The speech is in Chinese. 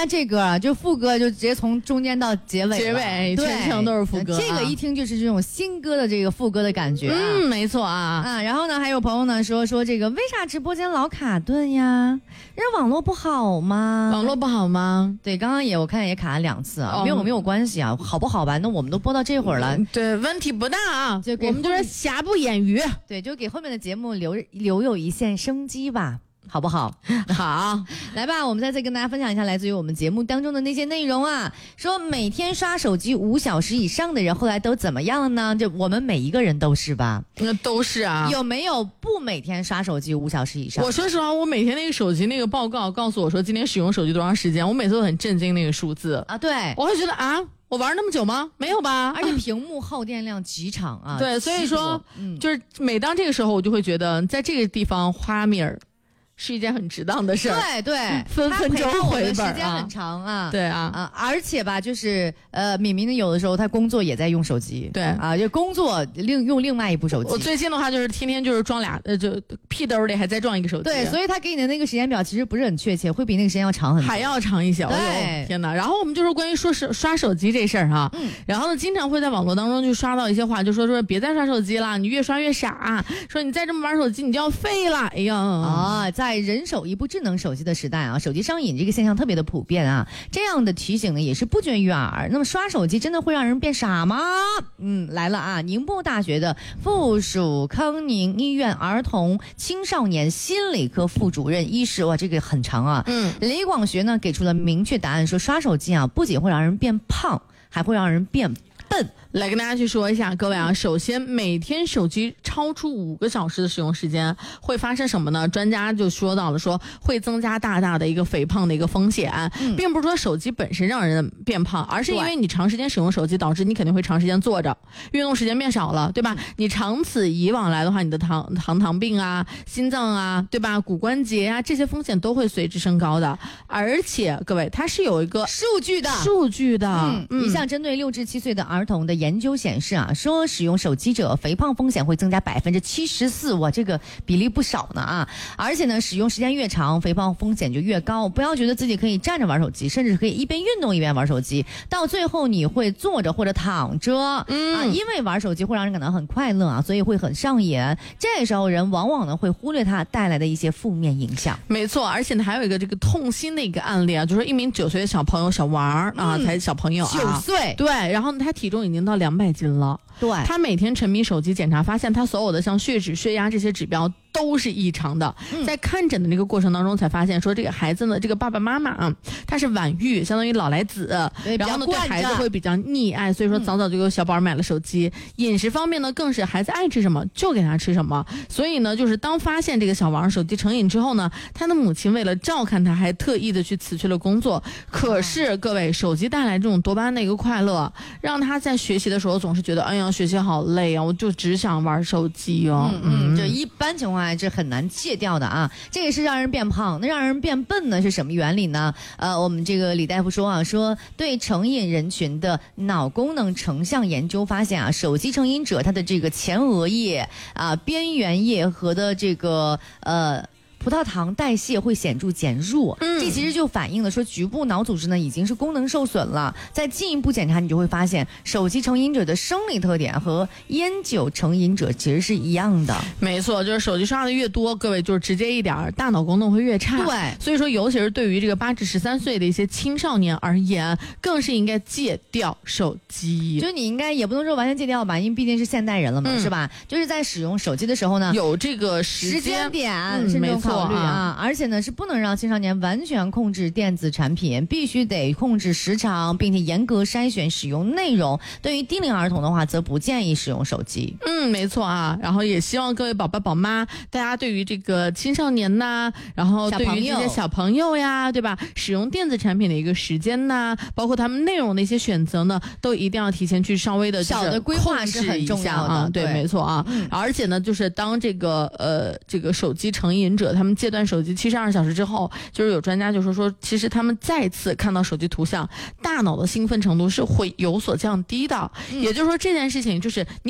这歌啊，就副歌就直接从中间到结尾， 全程都是副歌。 这个一听就是这种新歌的这个副歌的感觉。 没错啊。 然后呢，还有朋友呢说这个为啥直播间老卡顿呀？人网络不好吗？ 网络不好吗？ 对，刚刚我看也卡了2次啊，没有关系啊，好不好吧？那我们都播到这会儿了， 对，问题不大啊，我们就是瑕不掩瑜， 对，就给后面的节目留有一线生机吧。好不好？ 好， 来吧，我们再次跟大家分享一下来自于我们节目当中的那些内容啊。说每天刷手机5小时以上的人，后来都怎么样了呢？就我们每一个人都是吧？ 那都是啊。 有没有不每天刷手机5小时以上？ 我说实话，我每天那个手机那个报告告诉我说今天使用手机多长时间，我每次都很震惊那个数字啊。对， 我会觉得啊。我玩那么久吗？没有吧， 而且屏幕耗电量极长啊。 对，所以说，就是每当这个时候，我就会觉得在这个地方花米儿是一件很值当的事儿。 对， 分分钟回本时间很长啊。 对啊， 而且吧，就是敏敏有的时候他工作也在用手机。 对啊，就工作用另外一部手机。 我最近的话就是天天就是装就屁兜里还再装一个手机。 对，所以他给你的那个时间表其实不是很确切，会比那个时间要长很多， 还要长一小。 对， 天哪！然后我们就说关于刷手机这事儿哈，然后呢，经常会在网络当中就刷到一些话，就说别再刷手机了，你越刷越傻，说你再这么玩手机你就要废了。哎呀在人手一部智能手机的时代啊，手机上瘾这个现象特别的普遍啊。这样的提醒呢也是不绝于耳。那么刷手机真的会让人变傻吗？来了啊！宁波大学的附属康宁医院儿童青少年心理科副主任医师，哇，这个很长啊。雷广学呢给出了明确答案，说刷手机啊不仅会让人变胖，还会让人变笨。 来跟大家去说一下，各位啊，首先每天手机超出5个小时的使用时间会发生什么呢？专家就说到了，说会增加大的一个肥胖的一个风险，并不是说手机本身让人变胖，而是因为你长时间使用手机导致你肯定会长时间坐着，运动时间变少了，对吧？你长此以往来的话，你的糖病啊、心脏啊，对吧？骨关节啊，这些风险都会随之升高的。而且各位，它是有一个数据的。一项针对6至7岁的儿童的研究显示啊，说使用手机者肥胖风险会增加74%，哇，这个比例不少呢啊！而且呢，使用时间越长，肥胖风险就越高。不要觉得自己可以站着玩手机，甚至可以一边运动一边玩手机，到最后你会坐着或者躺着因为玩手机会让人感到很快乐啊，所以会很上瘾。这时候人往往呢会忽略它带来的一些负面影响。 没错，而且呢还有一个这个痛心的一个案例啊，就是一名9岁的小朋友小王啊，才小朋友啊 ，9岁， 对，然后呢他体重已经到200斤了。 对， 他每天沉迷手机检查，发现他所有的像血脂、血压这些指标都是异常的。在看诊的这个过程当中才发现，说这个孩子呢，这个爸爸妈妈啊，他是晚育，相当于老来子，然后呢对孩子会比较溺爱，所以说早早就给小宝买了手机。饮食方面呢，更是孩子爱吃什么就给他吃什么。所以呢，就是当发现这个小王手机成瘾之后呢，他的母亲为了照看他，还特意的去辞去了工作。可是各位，手机带来这种多巴胺的一个快乐，让他在学习的时候总是觉得，哎呀，学习好累啊，我就只想玩手机哦。 就一般情况下是很难戒掉的啊。这个是让人变胖，那让人变笨呢是什么原理呢？我们这个李大夫说啊，说对成瘾人群的脑功能成像研究发现啊，手机成瘾者他的这个前额叶啊、边缘叶和的这个葡萄糖代谢会显著减弱，这其实就反映了说局部脑组织呢已经是功能受损了。再进一步检查，你就会发现手机成瘾者的生理特点和烟酒成瘾者其实是一样的。 没错，就是手机刷的越多，各位就是直接一点，大脑功能会越差。 对， 所以说尤其是对于这个8至13岁的一些青少年而言，更是应该戒掉手机。 就你应该也不能说完全戒掉吧，因为毕竟是现代人了嘛，是吧？就是在使用手机的时候呢， 有这个时间点，慎重考虑啊。而且呢，是不能让青少年完全控制电子产品，必须得控制时长，并且严格筛选使用内容。对于低龄儿童的话，则不建议使用手机。 没错啊。然后也希望各位宝爸宝妈，大家对于这个青少年呐，然后对于这些小朋友呀，对吧？使用电子产品的一个时间呐，包括他们内容的一些选择呢，都一定要提前去稍微的小的规划是很重要的啊。对，没错啊。而且呢，就是当这个手机成瘾者他们戒断手机72小时之后，就是有专家就说其实他们再次看到手机图像，大脑的兴奋程度是会有所降低的。也就是说这件事情就是你